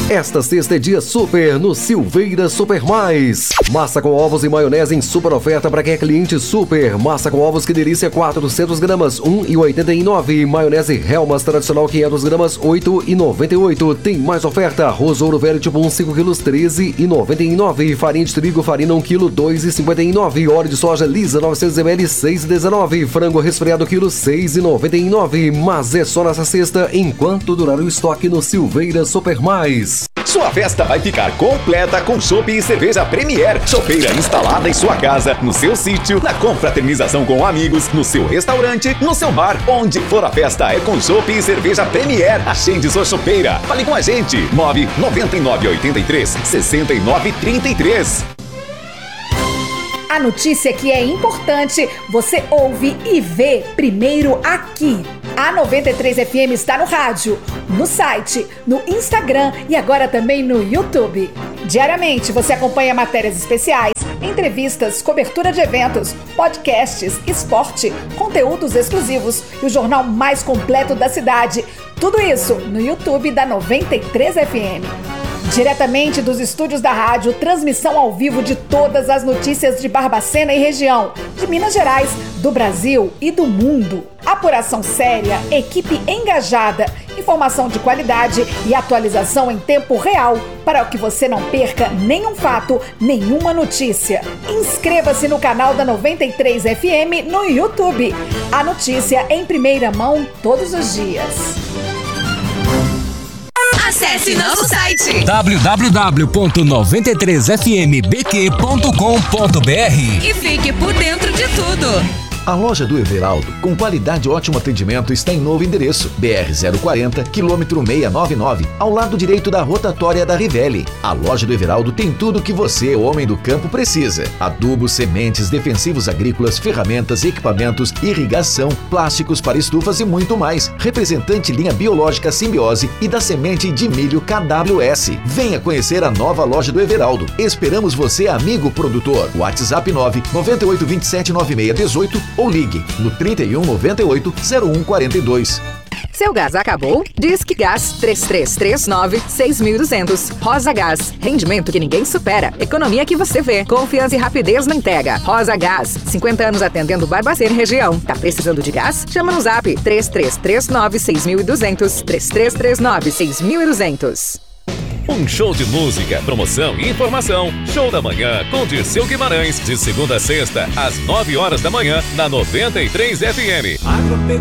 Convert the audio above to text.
Esta sexta é dia super no Silveira Super Mais. Massa com ovos e maionese em super oferta para quem é cliente super. Massa com ovos que delícia 400 gramas, 1,89. Maionese Helmas tradicional 500 gramas, 8,98. Tem mais oferta. Arroz Ouro Velho tipo 1, 5 quilos, 13,99. Farinha de trigo, farina 1 quilo, 2,59. Óleo de soja lisa 900 ml, 6,19. Frango resfriado quilo, 6,99. Mas é só nessa sexta enquanto durar o estoque no Silveira Super Mais. Sua festa vai ficar completa com chopp e cerveja Premier. Chopeira instalada em sua casa, no seu sítio, na confraternização com amigos, no seu restaurante, no seu bar. Onde for a festa é com chopp e cerveja Premier. Acende sua chopeira. Fale com a gente. 99983-6933. A notícia que é importante, você ouve e vê primeiro aqui. A 93 FM está no rádio, no site, no Instagram e agora também no YouTube. Diariamente você acompanha matérias especiais, entrevistas, cobertura de eventos, podcasts, esporte, conteúdos exclusivos e o jornal mais completo da cidade. Tudo isso no YouTube da 93 FM. Diretamente dos estúdios da rádio, transmissão ao vivo de todas as notícias de Barbacena e região, de Minas Gerais, do Brasil e do mundo. Apuração séria, equipe engajada, informação de qualidade e atualização em tempo real para que você não perca nenhum fato, nenhuma notícia. Inscreva-se no canal da 93 FM no YouTube. A notícia em primeira mão todos os dias. Acesse nosso site www.93fmbq.com.br e fique por dentro de tudo. A loja do Everaldo, com qualidade e ótimo atendimento, está em novo endereço, BR-040, quilômetro 699, ao lado direito da rotatória da Rivelli. A loja do Everaldo tem tudo o que você, homem do campo, precisa: adubos, sementes, defensivos agrícolas, ferramentas, equipamentos, irrigação, plásticos para estufas e muito mais. Representante linha biológica Simbiose e da semente de milho KWS. Venha conhecer a nova loja do Everaldo. Esperamos você, amigo produtor. WhatsApp 998279618 ou ligue no 31 98 01 42. Seu gás acabou? Disque Gás 3339 6200. Rosa Gás, rendimento que ninguém supera, economia que você vê, confiança e rapidez na entrega. Rosa Gás, 50 anos atendendo Barbacena e região. Tá precisando de gás? Chama no Zap 3339 6200, 3339 6200. Um show de música, promoção e informação. Show da Manhã com Dirceu Guimarães, de segunda a sexta, às 9 horas da manhã, na 93 FM.